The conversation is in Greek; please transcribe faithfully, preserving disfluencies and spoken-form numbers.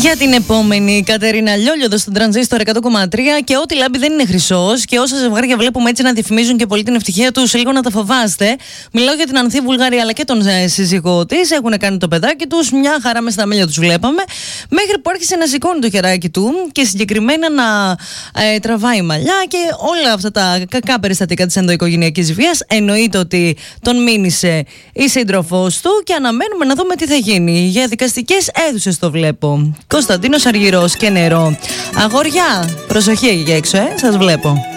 Για την επόμενη, Κατερίνα Λιόλιο εδώ στον Τρανζίστορ εκατό κόμμα τρία. Και ό,τι λάμπει δεν είναι χρυσός. Και όσα ζευγάρια βλέπουμε έτσι να διαφημίζουν και πολύ την ευτυχία τους, λίγο να τα φοβάστε. Μιλάω για την Ανθή Βουλγαρή αλλά και τον ε, σύζυγό της. Έχουν κάνει το παιδάκι τους. Μια χαρά μες στα μέλια τους βλέπαμε. Μέχρι που άρχισε να σηκώνει το χεράκι του και συγκεκριμένα να ε, τραβάει μαλλιά και όλα αυτά τα κακά περιστατικά της ενδοοικογενειακής βίας. Εννοείται ότι τον μήνυσε η σύντροφός του και αναμένουμε να δούμε τι θα γίνει. Για δικαστικές αίθουσες το βλέπω. Κωνσταντίνος Αργυρός και νερό. Αγόρια, προσοχή εκεί έξω, ε, σας βλέπω.